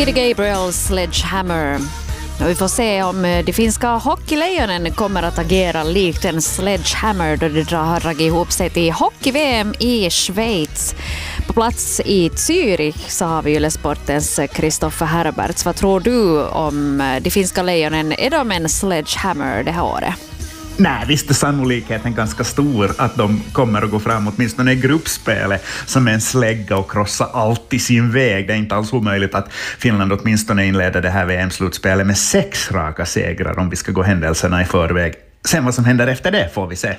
Peter Gabriel, Sledgehammer. Och vi får se om de finska hockeylejonen kommer att agera likt en sledgehammer då de har dragit ihop sig till hockey-VM i Schweiz. På plats i Zürich så har vi Yle-sportens Kristoffer Herberts. Vad tror du om de finska lejonen? Är de en sledgehammer det här året? Nej, visst är sannolikheten ganska stor att de kommer att gå fram åtminstone i gruppspelet som en slägga och krossa allt i sin väg. Det är inte alls omöjligt att Finland åtminstone inleder det här VM-slutspelet med 6 raka segrar om vi ska gå händelserna i förväg. Sen vad som händer efter det får vi se.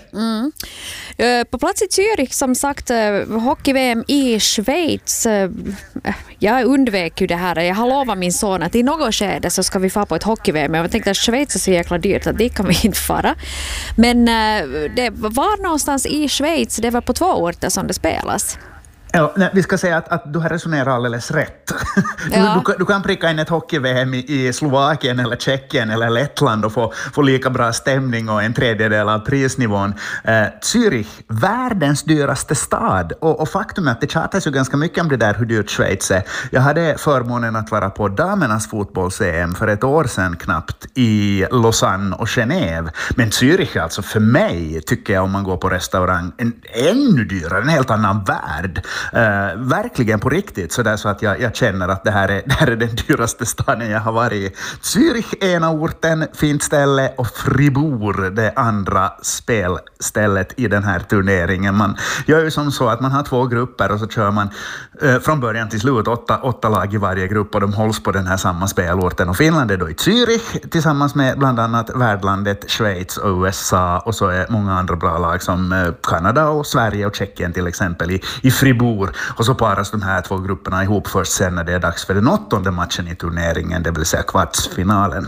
På plats i Zürich, som sagt, hockey-VM i Schweiz. Jag undvek ju det här. Jag har lovat min son att i något skede så ska vi få på ett hockey-VM. Jag tänkte att Schweiz är så jäkla dyrt att det kan vi inte fara. Men det var någonstans i Schweiz, det var på 2 orter som det spelas. Ja, nej, vi ska säga att du har resonerat alldeles rätt. Ja. Du kan pricka in ett hockey-VM i Slovakien eller Tjeckien eller Lettland och få lika bra stämning och en tredjedel av prisnivån. Zürich, världens dyraste stad. Och faktum är att det tjatas ju ganska mycket om det där hur dyrt Schweiz är. Jag hade förmånen att vara på damernas fotbolls-EM för ett år sedan knappt i Lausanne och Genève. Men Zürich alltså för mig tycker jag om man går på restaurang ännu dyrare, en helt annan värld. Verkligen på riktigt så där så att jag känner att det här är den dyraste staden jag har varit i. Zürich ena orten, fint ställe, och Fribourg det andra spelstället i den här turneringen. Man gör ju som så att man har 2 grupper och så kör man från början till slut 8 lag i varje grupp och de hålls på den här samma spelorten. Och Finland är då i Zürich tillsammans med bland annat värdlandet Schweiz och USA, och så är många andra bra lag som Kanada och Sverige och Tjeckien till exempel i Fribourg. Och så paras de här 2 grupperna ihop först sen när det är dags för den 8:e matchen i turneringen, det vill säga kvartsfinalen.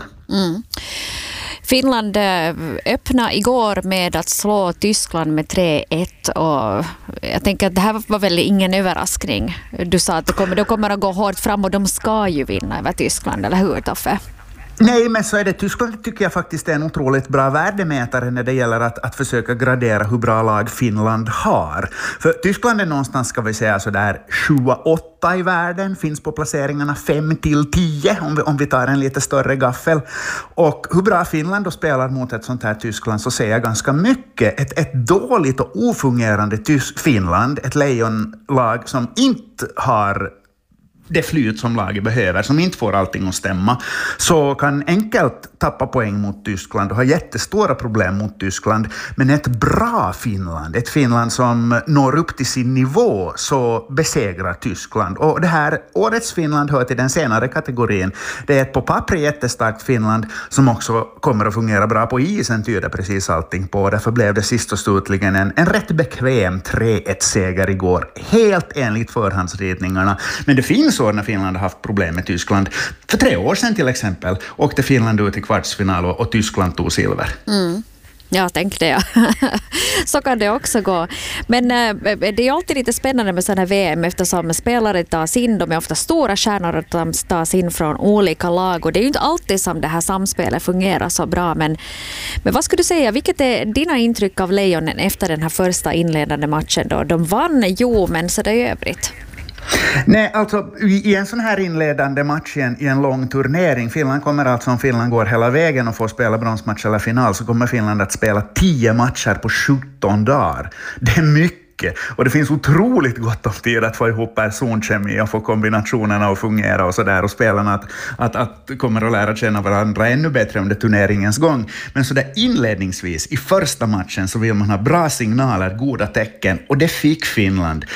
Finland öppnade igår med att slå Tyskland med 3-1 och jag tänker att det här var väl ingen överraskning. Du sa att de kommer att gå hårt fram och de ska ju vinna över Tyskland, eller hur, Toffe? Nej, men så är det. Tyskland tycker jag faktiskt är en otroligt bra värdemätare när det gäller att försöka gradera hur bra lag Finland har. För Tyskland är någonstans, ska vi säga, så där 7-8 i världen, finns på placeringarna 5-10 om vi tar en lite större gaffel. Och hur bra Finland då spelar mot ett sånt här Tyskland så säger jag ganska mycket. Ett dåligt och ofungerande Finland, ett lejonlag som inte har det flyt som laget behöver, som inte får allting att stämma, så kan enkelt tappa poäng mot Tyskland och ha jättestora problem mot Tyskland. Men ett bra Finland, ett Finland som når upp till sin nivå, så besegrar Tyskland. Och det här årets Finland hör till den senare kategorin. Det är ett på papper jättestarkt Finland som också kommer att fungera bra på isen, tyder precis allting på. Därför blev det sist och slutligen en rätt bekväm 3-1-seger igår, helt enligt förhandsritningarna. Men det finns år när Finland har haft problem med Tyskland. För 3 år sedan till exempel åkte Finland ut i kvartsfinal och Tyskland tog silver. Ja, tänkte jag. Så kan det också gå. Men det är alltid lite spännande med sådana här VM eftersom spelare tas in, de är ofta stora stjärnor och de tas in från olika lag och det är ju inte alltid som det här samspelet fungerar så bra. Men vad skulle du säga, vilket är dina intryck av lejonen efter den här första inledande matchen då? De vann, men så det är övrigt. Nej, alltså i en sån här inledande match i en lång turnering, Finland kommer alltså, om Finland går hela vägen och får spela bronsmatch eller final, så kommer Finland att spela 10 matcher på 17 dagar. Det är mycket. Och det finns otroligt gott om tid att få ihop personkemi och få kombinationerna att fungera och sådär, och spelarna att kommer att lära känna varandra ännu bättre under turneringens gång. Men så där inledningsvis i första matchen så vill man ha bra signaler, goda tecken, och det fick Finland.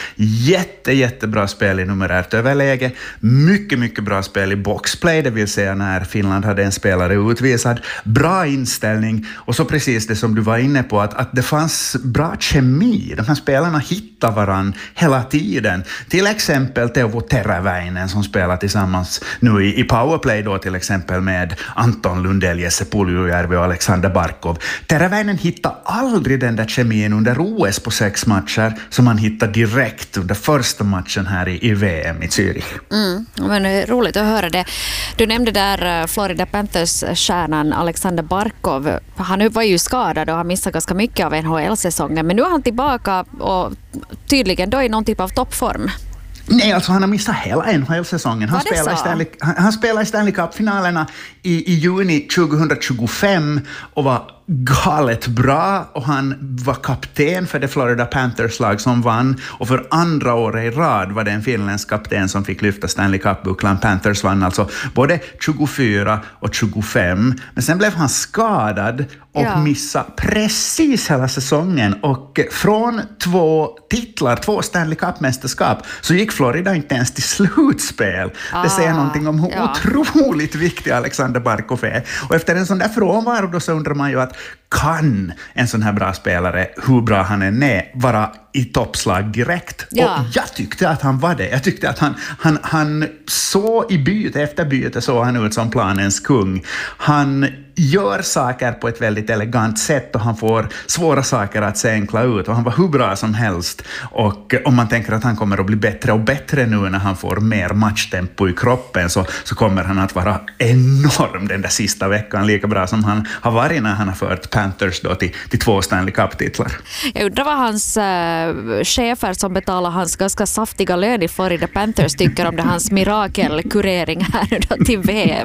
Jättebra spel i numerärt överläge, mycket bra spel i boxplay, det vill säga när Finland hade en spelare utvisad, bra inställning, och så precis det som du var inne på, att det fanns bra kemi. De här spelarna hittar varann hela tiden. Till exempel Teuvo Teräväinen som spelar tillsammans nu i powerplay då till exempel med Anton Lundell, Jesse Puljujärvi och Alexander Barkov. Teräväinen hittar aldrig den där kemin under OS på 6 matcher som han hittar direkt under första matchen här i VM i Zürich. Men roligt att höra det. Du nämnde där Florida Panthers-stjärnan Alexander Barkov. Han var ju skadad och har missat ganska mycket av NHL-säsongen, men nu är han tillbaka och tydligen då i någon typ av toppform. Nej, alltså han har missat hela NHL-säsongen. Han spelade i Stanley Cup-finalerna i juni 2025 och var galet bra, och han var kapten för det Florida Panthers-lag som vann, och för andra året i rad var det en finländsk kapten som fick lyfta Stanley Cup-bucklan. Panthers vann alltså både 24 och 25, men sen blev han skadad och missade precis hela säsongen, och från 2 Stanley Cup-mästerskap så gick Florida inte ens till slutspel. Det säger någonting om hur otroligt viktig Alexander Barkov är, och efter en sån där frånvaro då så undrar man ju att kan en sån här bra spelare, hur bra han än är, vara i toppslag direkt? Och jag tyckte att han var det. Jag tyckte att han så i byte efter byte så han ut som planens kung. Han gör saker på ett väldigt elegant sätt, och han får svåra saker att se enkla ut, och han var hur bra som helst. Och om man tänker att han kommer att bli bättre och bättre nu när han får mer matchtempo i kroppen, så kommer han att vara enorm den där sista veckan, lika bra som han har varit när han har fört Panthers då till 2 Stanley Cup-titlar. Jag undrar vad hans chefer som betalar hans ganska saftiga lön i Florida Panthers tycker om det, hans mirakelkurering här då till VM.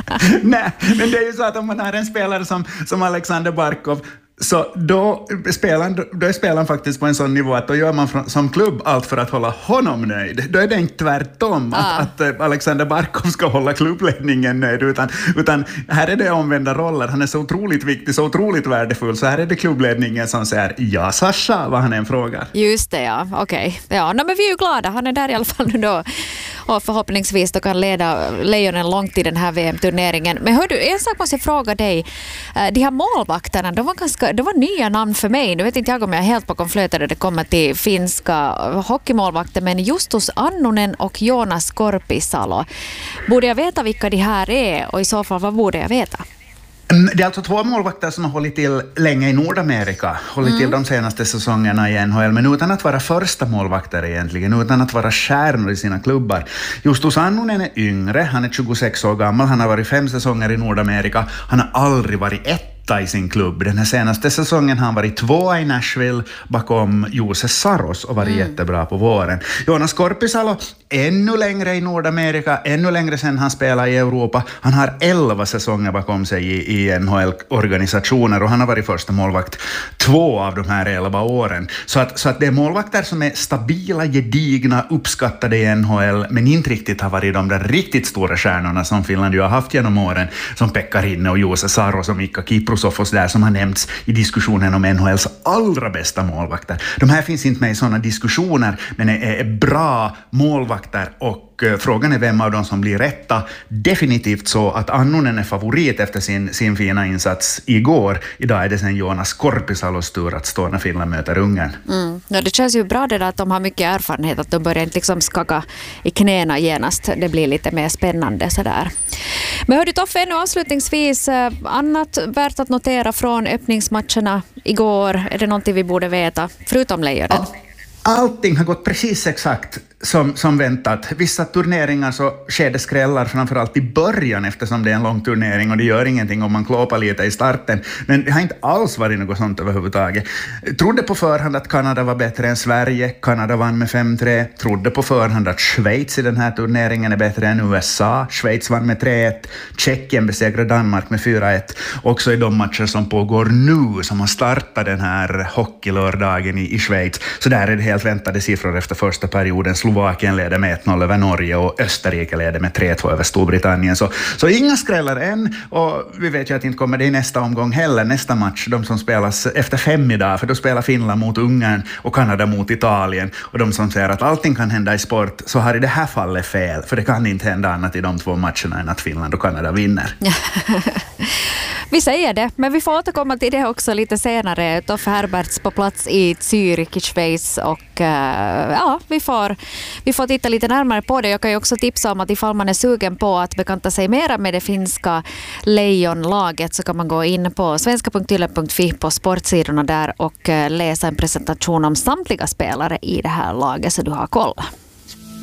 Nej, men det är ju så att om man har en spelare som Alexander Barkov, så då är spelaren faktiskt på en sån nivå att då gör man som klubb allt för att hålla honom nöjd. Då är det inte tvärtom att Alexander Barkov ska hålla klubbledningen nöjd, utan här är det omvända roller. Han är så otroligt viktig, så otroligt värdefull, så här är det klubbledningen som säger ja Sasha, vad han än frågar. Just det, ja. Okej. Ja, men vi är ju glada. Han är där i alla fall nu då, och förhoppningsvis då kan leda Lejonen långt i den här VM-turneringen. Men hör du, en sak måste jag fråga dig. De här målvakterna, de var nya namn för mig. Nu vet inte jag om jag är helt bakom flötet när det kommer till finska hockeymålvakter, men Justus Annunen och Joonas Korpisalo. Borde jag veta vilka de här är, och i så fall vad borde jag veta? Det är alltså 2 målvakter som har hållit till länge i Nordamerika, hållit till de senaste säsongerna i NHL, men utan att vara första målvakter egentligen, utan att vara stjärnor i sina klubbar. Justus Annunen är yngre, han är 26 år gammal, han har varit 5 säsonger i Nordamerika, han har aldrig varit i sin klubb. Den här senaste säsongen har han varit 2 i Nashville bakom Jose Saros och varit jättebra på våren. Joonas Korpisalo ännu längre i Nordamerika, ännu längre sedan han spelade i Europa. Han har 11 säsonger bakom sig i NHL-organisationer, och han har varit första målvakt 2 av de här 11 åren. Så att det är målvakter som är stabila, gedigna, uppskattade i NHL, men inte riktigt har varit de där riktigt stora stjärnorna som Finland ju har haft genom åren, som Pekka Rinne och Jose Saros och Mika Kiprusofos där, som har nämnts i diskussionen om NHLs allra bästa målvakter. De här finns inte med i sådana diskussioner, men är bra målvakter, och frågan är vem av dem som blir rätta. Definitivt så att Annunen är favorit efter sin fina insats igår. Idag är det sen Joonas Korpisalos tur att stå när Finland möter Ungern. Ja, det känns ju bra det där att de har mycket erfarenhet, att de börjar inte liksom skaka i knäna genast. Det blir lite mer spännande sådär. Men hörde Toffe, ännu avslutningsvis, annat värt att notera från öppningsmatcherna igår? Är det någonting vi borde veta, förutom Lejonen? Allting har gått precis exakt som väntat. Vissa turneringar så sker det skrällar, framförallt i början, eftersom det är en lång turnering, och det gör ingenting om man klåpar lite i starten. Men det har inte alls varit något sånt överhuvudtaget. Trodde på förhand att Kanada var bättre än Sverige. Kanada vann med 5-3. Trodde på förhand att Schweiz i den här turneringen är bättre än USA. Schweiz vann med 3-1. Tjeckien besegrade Danmark med 4-1. Också i de matcher som pågår nu, som har startat den här hockeylördagen i Schweiz. Så där är det helt väntade siffror efter första perioden. Slovakien leder med 1-0 över Norge, och Österrike leder med 3-2 över Storbritannien. Så inga skrällar än, och vi vet ju att inte kommer det i nästa omgång heller. Nästa match, de som spelas efter 5 idag, för då spelar Finland mot Ungern och Kanada mot Italien. Och de som säger att allting kan hända i sport, så har i det här fallet fel, för det kan inte hända annat i de 2 matcherna än att Finland och Kanada vinner. Vi säger det, men vi får återkomma till det också lite senare. Toffe Herberts på plats i Zürich i Schweiz, och ja, vi får titta lite närmare på det. Jag kan ju också tipsa om att ifall man är sugen på att bekanta sig mera med det finska lejonlaget, så kan man gå in på svenska.yle.fi på sportsidorna där och läsa en presentation om samtliga spelare i det här laget, så du har koll.